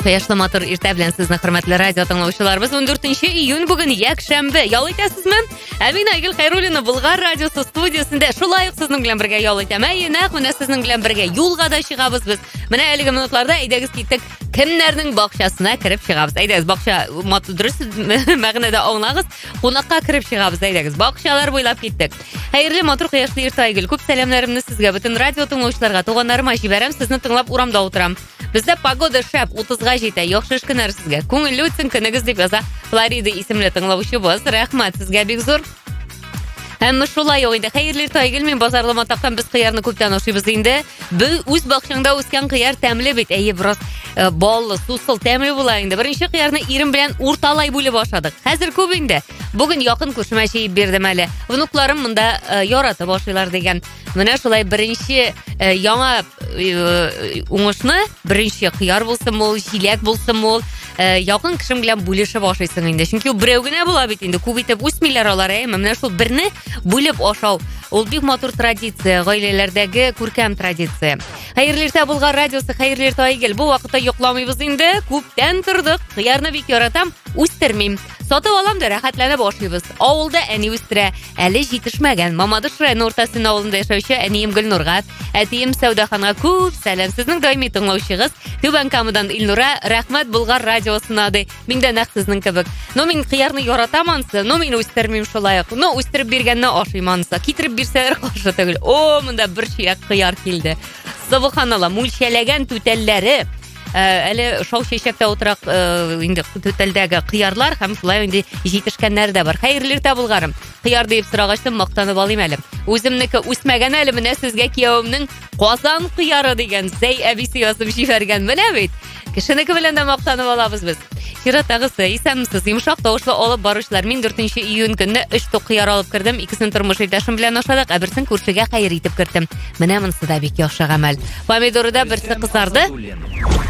Кояшлы матур иртә белән сезне хөрмәтле радио тыңлаучыларыбыз. 14 июнь бүген якшәмбе. Ял итәсезме? Мин Айгөл Хайруллина Болгар радиосы студиясендә шулай ук сезнең белән бергә ял итәм. Нәкъ менә сезнең белән бергә юлга да чыгабыз без. Менә әлеге минутларда әйдәгез киттек. Кемнәрнең бакчасына кирип чыгабыз. Әйдәгез бакча матур дөрес мәгънәдә аңлагыз. Кунакка кирип чыгабыз. Әйдәгез бакчалар буйлап киттек. Хәерле матур кояшлы иртә Айгөл. Күп сәламнарымны сезгә, бөтен радио тыңлаучыларга, туганнарыма җибәрәм. Сезне тыңлап урамда утырам. Бездә погода шәп, 30-га җитә. Яхшы эш көннәр сезгә. Күңелле үтсен көнегез дип яза Флорида исемле тыңлаучыбыз. Рәхмәт сезгә бик зур. Һәм шулай ук инде хәерле Айгөл, мин базарлама тапкан без кыярны күптән ашыйбыз инде. Без үз бакчаңда үскән кыяр тәмле бит. Бераз баллы, сусыл, тәмле була инде. Беренче кыярны ирем белән урталай бүлеп ашадык. Хәзер күп инде. Бүген якын күршемә җыеп бирдем әле. Внукларым монда яратып ашыйлар дигән. Менә шулай беренче яңа уңышны, беренче кыяр булсын ул, җиләк булсын ул, якын кешем белән бүлешеп ашыйсың инде. Чөнки берәү генә була бит инде. Күп итеп үсмиләр алар. Менә шул берне бүлеп ашау. Ул бик матур традиция, гаиләләрдәге күркәм традиция. Хәерле иртә Болгар радиосы, хәерле иртә Айгөл. Бу вакытта йокламыйбыз инде. Күптән тордык. Кыярны бик яратам, үстермим. Сатып алам да рәхәтләнеп ашыйбыз. Авылда әни үстерә, әле җитешмәгән. Мамадыш районы уртасында авылында яшәүче әнием Гөлнурга, әтием Сәүдәханга күп сәлам. Сезнең даими тыңлаучыгыз Түбән Камадан Илнура, рәхмәт Болгар радиосына ди. Мин дә нәкъ сезнең кебек. Мин кыярны яратам ансы, мин үстермим шулай ук. Үстереп биргәнне ашыйм ансы. Китереп бирсәләр каршы түгел. Монда бер чиләк кыяр килде. Субханалла, мульчәләгән түтәлләре. Әле шау чәчәктә утырак инде түтәлдәге кыярлар һәм шулай инде җитешкәннәр дә бар. Хәерле иртә Булгарым. Кыяр дип сорагачтым, мактанып алыйм әле. Үземнеке үсмәгән әле, менә сезгә киявемнең Казан кыяры дигән Зәй әбисе язып җибәргән. Менә бит. Кешенеке белән дә мактанып алабыз без. Чираттагысы, исәнмесез, йомшак тавышлы алып баручылар. Мин 4 июнь көнне 3 тук кыяр алып кирдем. Икесен тормыш иптәшем белән ашадык, берсен күршегә хәер итеп кертем. Менә монысы да бик яхшы гамәл. Помидоры да берсе кызарды.